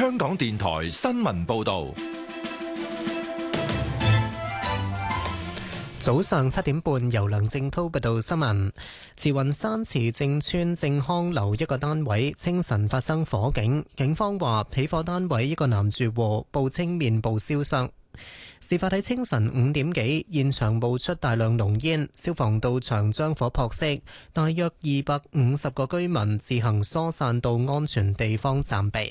香港電台新聞報道。 早上7點半，由梁正濤報道新聞。慈雲山慈正邨正康樓一個單位清晨發生火警，警方話起火單位一個男住戶報稱面部燒傷。事發喺清晨5點幾，現場冒出大量濃煙，消防到場將火撲熄，大約250個居民自行疏散到安全地方暫避。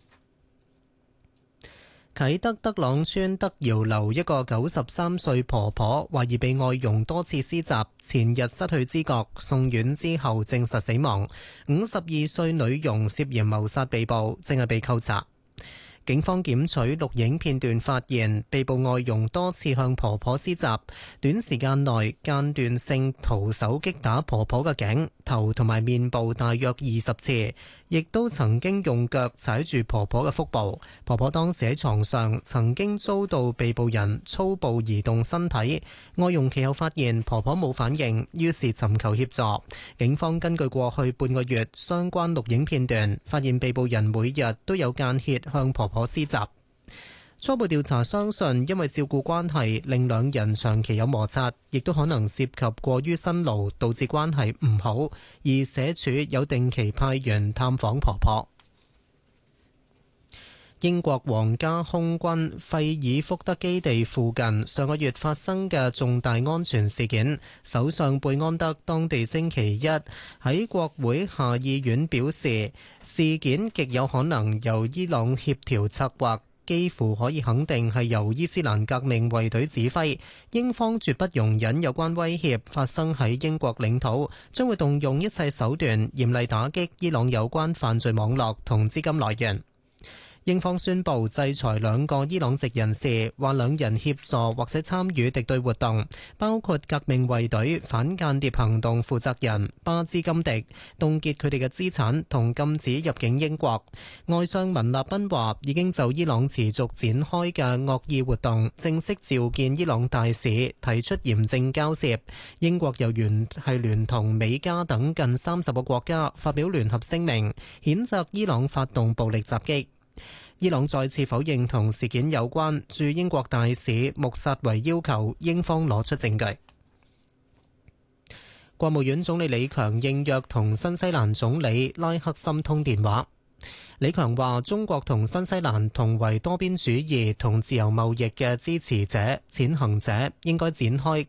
啟德德朗村德瑤樓一個93歲婆婆懷疑被外傭多次施襲，前日失去知覺，送院之後證實死亡。52歲女傭涉嫌謀殺被捕，正係被扣查。警方檢取錄影片段，發現被捕外傭多次向婆婆施襲，短時間內間斷性徒手擊打婆婆嘅頸、頭同埋面部大約20次，亦都曾經用腳踩住婆婆嘅腹部。婆婆當時喺床上，曾經遭到被捕人粗暴移動身體。外傭其後發現婆婆冇反應，於是尋求協助。警方根據過去半個月相關錄影片段，發現被捕人每日都有間歇向婆婆施襲。初步調查相信，因為照顧關係令兩人長期有摩擦，亦都可能涉及過於辛勞，導致關係唔好。而社署有定期派員探訪婆婆。英國皇家空軍費爾福德基地附近上個月發生嘅重大安全事件，首相貝安德當地星期一喺國會下議院表示，事件極有可能由伊朗協調策劃，幾乎可以肯定係由伊斯蘭革命衛隊指揮。英方絕不容忍有關威脅發生喺英國領土，將會動用一切手段嚴厲打擊伊朗有關犯罪網絡同資金來源。英方宣布制裁2個伊朗籍人士，話兩人協助或者參與敵對活動，包括革命衛隊反間諜行動負責人巴茲金迪，凍結佢哋嘅資產同禁止入境英國。外相文納賓話已經就伊朗持續展開嘅惡意活動正式召見伊朗大使，提出嚴正交涉。英國又聯同美加等近30個國家發表聯合聲明，譴責伊朗發動暴力襲擊。伊朗再次否認同事件有關，駐英國大使穆薩維要求英方攞出證據。國務院總理李強應約同新西蘭總理拉克森通電話。李強話：中國同新西蘭同為多邊主義同自由貿易嘅支持者、踐行者，應該展開